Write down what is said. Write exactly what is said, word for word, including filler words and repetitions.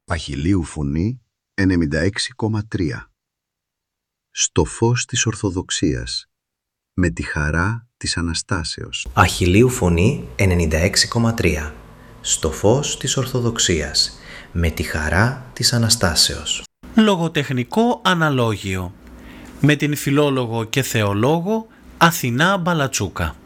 Αχιλλείου Φωνή ενενήντα έξι κόμμα τρία. Στο φως της Ορθοδοξίας, με τη χαρά της Αναστάσεως. Αχιλλείου Φωνή ενενήντα έξι κόμμα τρία. Στο φως της Ορθοδοξίας, με τη χαρά της Αναστάσεως. Λογοτεχνικό αναλόγιο με την φιλόλογο και θεολόγο Αθηνά Μπαλατσούκα.